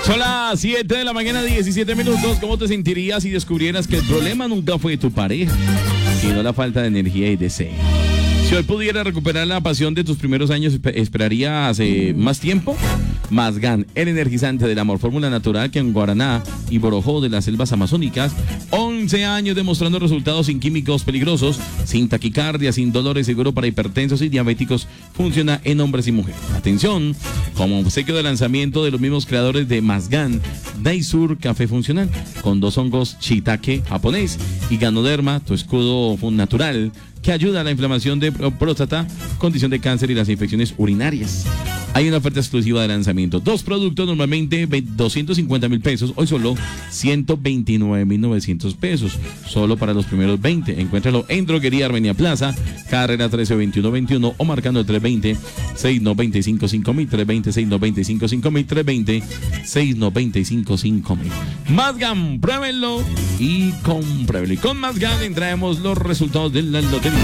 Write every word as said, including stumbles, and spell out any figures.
Son las siete de la mañana, diecisiete minutos. ¿Cómo te sentirías si descubrieras que el problema nunca fue tu pareja, sino la falta de energía y deseo? Si hoy pudieras recuperar la pasión de tus primeros años, ¿esperarías eh, más tiempo? Masgan, el energizante del amor, fórmula natural que en Guaraná y Borojó de las selvas amazónicas, once años demostrando resultados sin químicos peligrosos, sin taquicardia, sin dolores, seguro para hipertensos y diabéticos, funciona en hombres y mujeres. Atención, como obsequio de lanzamiento de los mismos creadores de Masgan, Daisur Café Funcional, con dos hongos shiitake japonés y Ganoderma, tu escudo natural, que ayuda a la inflamación de próstata, condición de cáncer y las infecciones urinarias. Hay una oferta exclusiva de lanzamiento. Dos productos, normalmente doscientos cincuenta mil pesos, hoy solo ciento veintinueve mil novecientos pesos. Solo para los primeros veinte. Encuéntralo en Droguería Armenia Plaza, carrera trece veintiuno veintiuno o marcando el tres veinte, seis no dos cinco cinco mil, tres veinte, seis no dos cinco cinco mil, tres veinte, seis no dos cinco cinco mil. Masgan, pruébenlo y compruébenlo. Y con Masgan traemos los resultados de la lotería.